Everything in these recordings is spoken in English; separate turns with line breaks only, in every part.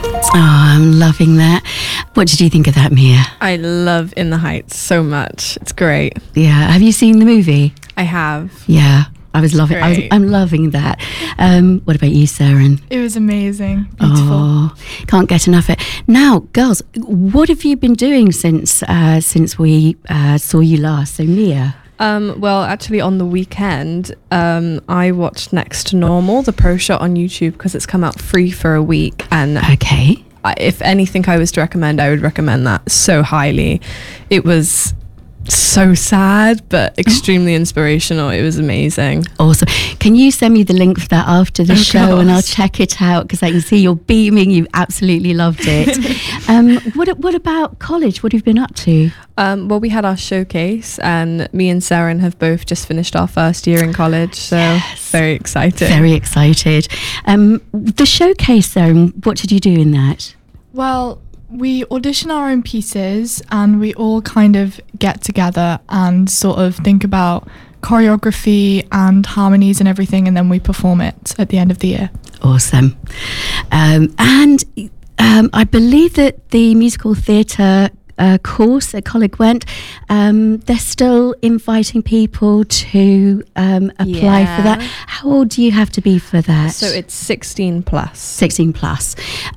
Oh, I'm loving that. What did you think of that, Mia?
I love In the Heights so much. It's great.
Yeah. Have you seen the movie?
I have.
Yeah. I was loving.
Great.
I'm loving that. What about you, Saren?
It was amazing. Beautiful.
Oh, can't get enough of it. Now, girls, what have you been doing since we saw you last? So, Mia.
Well, actually, on the weekend, I watched Next to Normal, the pro shot on YouTube, because it's come out free for a week. And
Okay.
if anything I was to recommend, I would recommend that so highly. It was so sad, but extremely inspirational. It was amazing.
Awesome. Can you send me the link for that after the show, and I'll
course.
check it out, because I can see you're beaming. You absolutely loved it. What about college? What have you been up to?
Well, we had our showcase, and me and Saren have both just finished our first year in college, so very excited.
Very excited. The showcase, Saren, what did you do in that?
Well, we audition our own pieces and we all kind of get together and sort of think about choreography and harmonies and everything, and then we perform it at the end of the year.
Awesome. And I believe that the musical theatre course at Coleg Gwent, they're still inviting people to apply for that. How old do you have to be for that?
So it's 16 plus.
16 plus.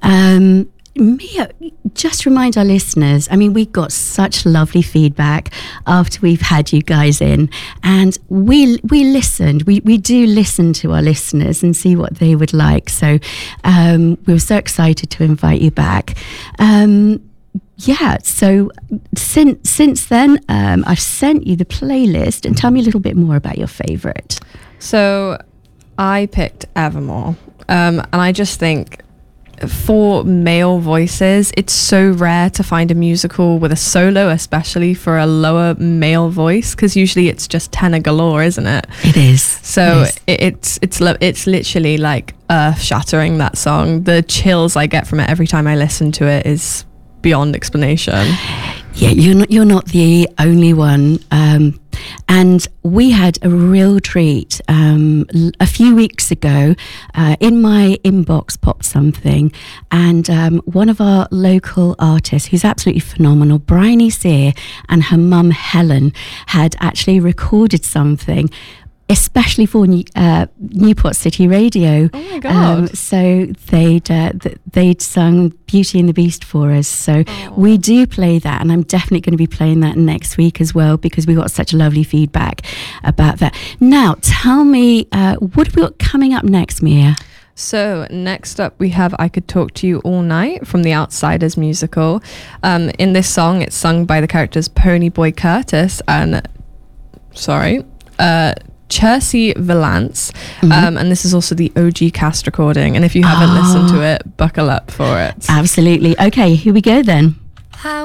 Mia, just remind our listeners, I mean, we got such lovely feedback after we've had you guys in, and we listened. We do listen to our listeners and see what they would like. So we were so excited to invite you back. Yeah, so since then, I've sent you the playlist, and tell me a little bit more about your favourite.
So I picked Evermore, and I just think for male voices, it's so rare to find a musical with a solo, especially for a lower male voice, because usually it's just tenor galore, isn't it?
It is.
So it's literally like earth shattering, that song. The chills I get from it every time I listen to it is beyond explanation.
Yeah, you're not the only one. And we had a real treat a few weeks ago. In my inbox popped something, and one of our local artists, who's absolutely phenomenal, Bryony Sear, and her mum Helen, had actually recorded something especially for Newport City Radio.
Oh my God.
So they'd sung Beauty and the Beast for us. So we do play that, and I'm definitely going to be playing that next week as well, because we got such lovely feedback about that. Now, tell me, what have we got coming up next, Mia?
So next up we have I Could Talk to You All Night from the Outsiders musical. In this song, it's sung by the characters Ponyboy Curtis and Chersey Valance, and this is also the OG cast recording, and if you haven't listened to it, buckle up for it.
Absolutely. Okay, here we go then.